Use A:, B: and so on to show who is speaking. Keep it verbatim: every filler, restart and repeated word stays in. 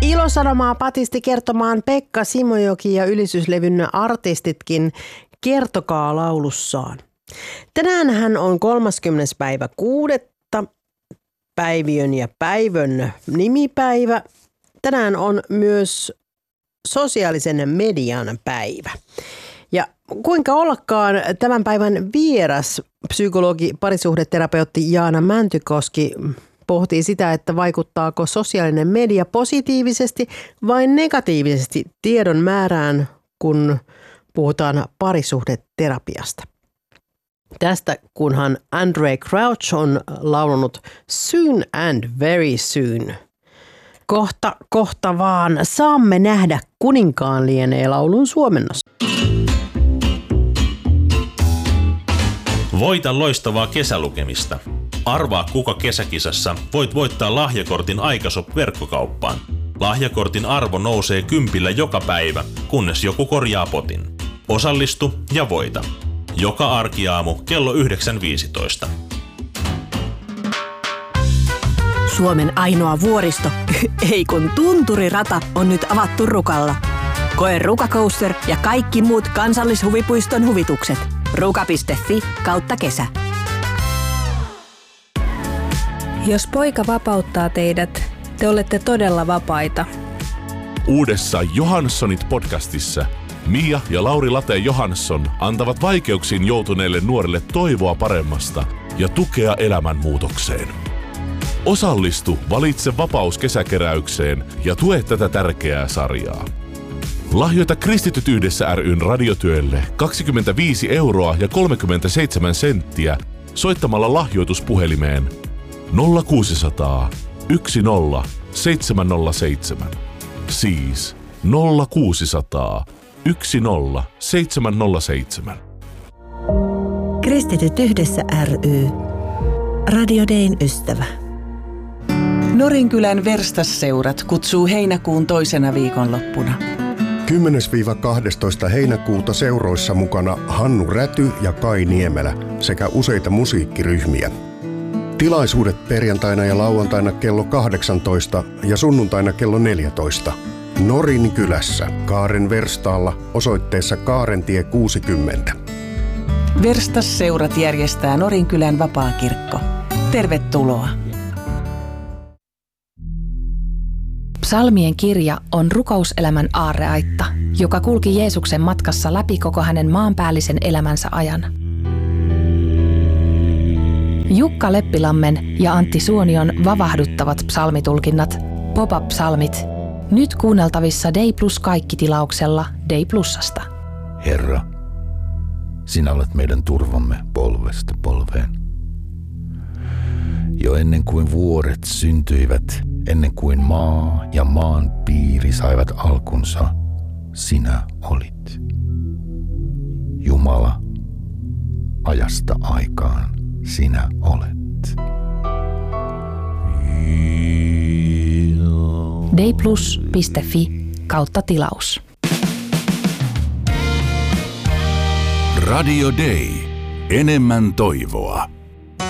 A: Ilosanomaa patisti kertomaan Pekka Simojoki ja Ylistyslevyn artistitkin Kertokaa laulussaan. Tänään hän on kolmaskymmenes päivä kuudetta, Päiviön ja Päivön nimipäivä. Tänään on myös sosiaalisen median päivä. Ja kuinka ollakaan tämän päivän vieras psykologi, parisuhdeterapeutti Jaana Mäntykoski pohtii sitä, että vaikuttaako sosiaalinen media positiivisesti vai negatiivisesti tiedon määrään, kun puhutaan parisuhdeterapiasta. Tästä kunhan Andraé Crouch on laulunut Soon and Very Soon. Kohta, kohta vaan saamme nähdä kuninkaan lienee laulun suomennos.
B: Voita loistavaa kesälukemista. Arvaa kuka kesäkisassa voit voittaa lahjakortin Aikashop-verkkokauppaan. Lahjakortin arvo nousee kympillä joka päivä, kunnes joku korjaa potin. Osallistu ja voita. Joka arkiaamu kello yhdeksän viisitoista.
C: Suomen ainoa vuoristo, ei kun tunturirata, on nyt avattu Rukalla. Koe Ruka Coaster ja kaikki muut kansallishuvipuiston huvitukset. ruka piste fi kautta kesä.
D: Jos poika vapauttaa teidät, te olette todella vapaita.
E: Uudessa Johanssonit podcastissa Mia ja Lauri Late Johansson antavat vaikeuksiin joutuneille nuorille toivoa paremmasta ja tukea elämänmuutokseen. Osallistu Valitse vapaus kesäkeräykseen ja tue tätä tärkeää sarjaa. Lahjoita Kristityt yhdessä ry:n radiotyölle kaksikymmentäviisi euroa ja kolmekymmentäseitsemän senttiä soittamalla lahjoituspuhelimeen nolla kuusisataa yksi nolla seitsemän nolla seitsemän. Siis nolla kuusisataa yksi nolla seitsemän nolla seitsemän.
C: Kristityt yhdessä ry. Radio Dayn ystävä.
F: Norinkylän Verstasseurat kutsuu heinäkuun toisena viikonloppuna.
G: kymmenes kahdestoista heinäkuuta seuroissa mukana Hannu Räty ja Kai Niemelä sekä useita musiikkiryhmiä. Tilaisuudet perjantaina ja lauantaina kello kahdeksantoista ja sunnuntaina kello neljätoista. Norinkylässä Kaaren Verstaalla osoitteessa Kaarentie kuusikymmentä.
F: Verstasseurat järjestää Norinkylän vapaakirkko. Tervetuloa!
D: Psalmien kirja on rukouselämän aarreaitta, joka kulki Jeesuksen matkassa läpi koko hänen maanpäällisen elämänsä ajan. Jukka Leppilammen ja Antti Suonion vavahduttavat psalmitulkinnat, pop-up-psalmit, nyt kuunneltavissa Day Plus kaikki-tilauksella Day Plusasta.
H: Herra, sinä olet meidän turvamme polvesta polveen. Jo ennen kuin vuoret syntyivät, ennen kuin maa ja maan piiri saivat alkunsa, sinä olit. Jumala, ajasta aikaan sinä olet.
D: dayplus piste fi kautta tilaus.
I: Radio Day. Enemmän toivoa.